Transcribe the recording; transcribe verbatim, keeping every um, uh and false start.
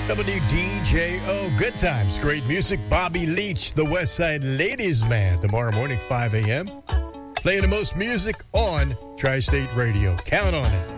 W D J O, good times, great music. Bobby Leach, the West Side Ladies Man, tomorrow morning, five a.m. Playing the most music on Tri-State Radio. Count on it.